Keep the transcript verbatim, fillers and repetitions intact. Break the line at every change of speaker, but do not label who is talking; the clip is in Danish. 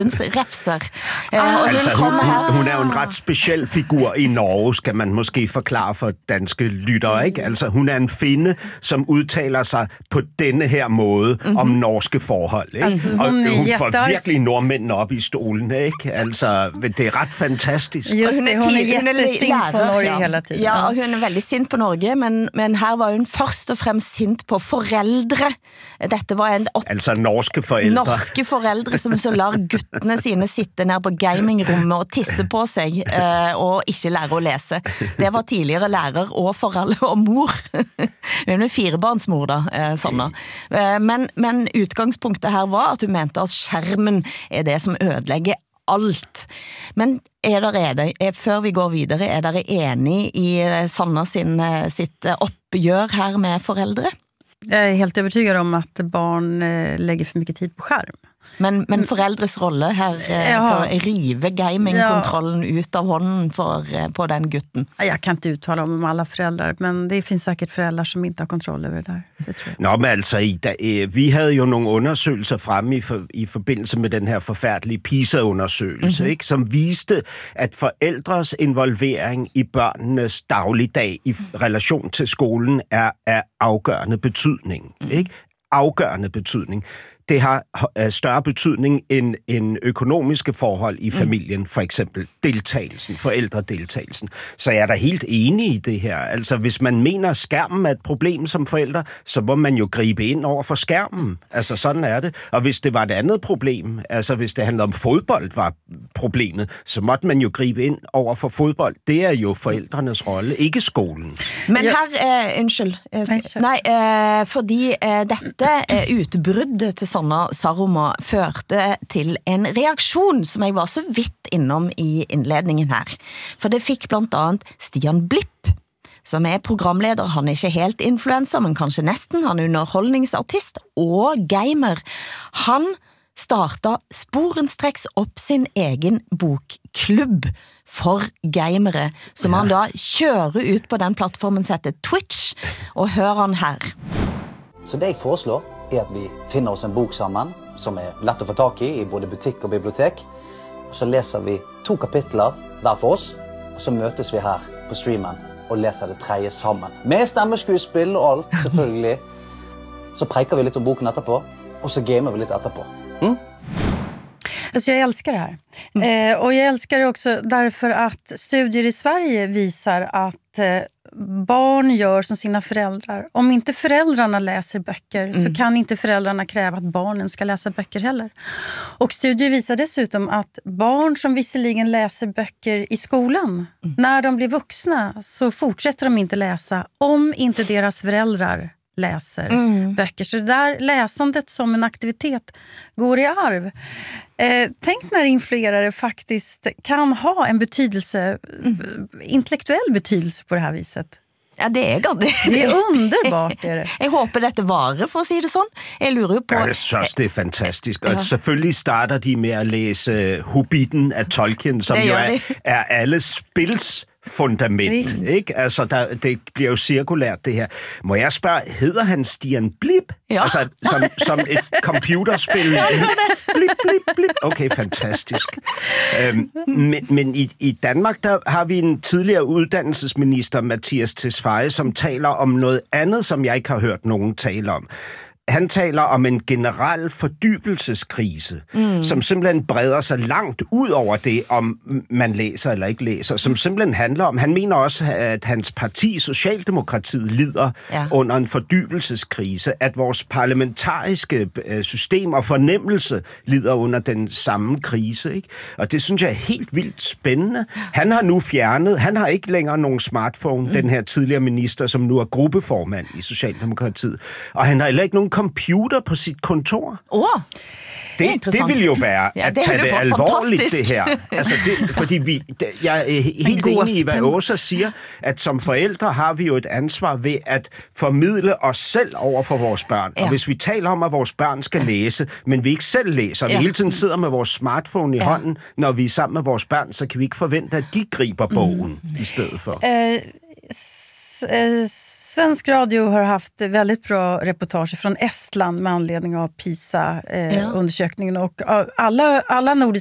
refser.
Ah, altså, hun, hun, hun er jo en ret speciel figur i Norge, skal man måske forklare for danske lyttere, ikke? Altså, hun er en finne, som udtaler sig på denne her måde mm-hmm. om norske forhold, ikke? Altså, hun og hun jätter... får virkelig nordmændene op i stolen, ikke? Altså, det er ret fantastisk.
Just det, hun er jättesint på Norge
ja.
hele tiden.
Ja, og hun er veldig sint på Norge, men, men her var hun først og fremmest sint på forældre. Dette var en... Op...
Altså norske forældre.
Norske forældre, som så lar guttene sine sitte nær på gamingrummet og tisse på sig, eh, og ikke lære å lese. Det var tidligere lærer og forældre og mor. Hun er firebarnsmor da, eh, Sanna. Eh, men, men utgangspunktet her var at hun mente at skjermen er det som ødelægger alt. Men er der er det, er, før vi går videre, er dere enige i Sanna sin, sitt oppgjør her med forældre?
Jag är helt övertygad om att barn eh, lägger för mycket tid på skärm.
Men, men forældres rolle her eh,
ja.
til å rive gamingkontrollen ja. ut av hånden for, eh, på den gutten.
Jag kan inte uttala om alla föräldrar, men det finns säkert föräldrar som inte har kontroll över det där. Det tror jag.
Nå, men altså, Ida, eh, vi havde jo nogle undersøgelser fremme i, for, i forbindelse med den her forfærdelige PISA-undersøgelse, mm-hmm. ikke, som viste, at forældres involvering i børnenes dagligdag i relation til skolen er af afgørende betydning. Mm. Ikke? Afgørende betydning. Det har større betydning end, end økonomiske forhold i familien, for eksempel deltagelsen, forældredeltagelsen. Så jeg er da helt enig i det her. Altså, hvis man mener, at skærmen er et problem som forældre, så må man jo gribe ind over for skærmen. Altså, sådan er det. Og hvis det var et andet problem, altså hvis det handlede om fodbold var problemet, så måtte man jo gribe ind over for fodbold. Det er jo forældrenes rolle, ikke skolen.
Men her, uh, undskyld, uh, nej, uh, fordi uh, dette uh, utbruddet til Sanna Saroma førte til en reaktion, som jeg var så vidt innom i indledningen her. For det fik blandt andet Stian Blipp, som er programleder. Han er ikke helt influencer, men kanskje næsten. Han er underholdningsartist og gamer. Han starta sporenstreks op sin egen bokklubb for gamere, som han da kører ut på den plattformen som heter Twitch, og hører han her.
Så det jeg foreslår er at vi finner oss en bok sammen, som er lett å få tak i, i både butikk og bibliotek. Og så leser vi to kapitler hver for oss, og så møtes vi her på streamen og leser det tredje sammen. Med stemmeskuespill og alt, selvfølgelig. Så preker vi litt om boken etterpå, og så gamer vi litt etterpå. Mm?
Alltså jag älskar det här. Mm. Eh, och jag älskar det också därför att studier i Sverige visar att eh, barn gör som sina föräldrar. Om inte föräldrarna läser böcker mm. så kan inte föräldrarna kräva att barnen ska läsa böcker heller. Och studier visar dessutom att barn som visserligen läser böcker i skolan, mm. när de blir vuxna så fortsätter de inte läsa om inte deras föräldrar läser mm. böcker. Så det där läsandet som en aktivitet går i arv. Eh, tänk när influerare faktiskt kan ha en betydelse, mm. intellektuell betydelse på det här viset.
Ja, det er godt.
Det er underbart, er det.
Jeg håber dette varer, for at sige det sådan. Jeg lurer jo på...
Ja, jeg synes, det er fantastisk. Og ja. Selvfølgelig starter de med at læse Hobbiten af Tolkien, som jo er, er alle spils fundament, ikke? Altså, der, det bliver jo cirkulært, det her. Må jeg spørge, hedder han Stian Blipp?
Ja.
Altså, som, som et computerspil?
Ja,
blip, blip, blip. Okay, fantastisk. Øhm, men men i, i Danmark, der har vi en tidligere uddannelsesminister, Mathias Tesfaye, som taler om noget andet, som jeg ikke har hørt nogen tale om. Han taler om en generel fordybelseskrise, mm. som simpelthen breder sig langt ud over det, om man læser eller ikke læser, som simpelthen handler om, han mener også, at hans parti, Socialdemokratiet, lider ja. under en fordybelseskrise, at vores parlamentariske system og fornemmelse lider under den samme krise, ikke? Og det synes jeg er helt vildt spændende. Han har nu fjernet, han har ikke længere nogen smartphone, mm. den her tidligere minister, som nu er gruppeformand i Socialdemokratiet, og han har heller ikke nogen computer på sit kontor.
Oh,
det, det, det vil jo være
ja,
at
det
tage det, det alvorligt,
fantastisk.
det her. Altså det, fordi vi, det, jeg er helt enig i, hvad Åsa siger, at som forældre har vi jo et ansvar ved at formidle os selv over for vores børn. Ja. Og hvis vi taler om, at vores børn skal læse, men vi ikke selv læser, og ja. vi hele tiden sidder med vores smartphone i ja. hånden, når vi er sammen med vores børn, så kan vi ikke forvente, at de griber bogen mm. i stedet for.
Uh, s- uh, Svensk radio har haft väldigt bra reportage från Estland med anledning av PISA-undersökningen. Eh, ja. Och alla, alla nordiska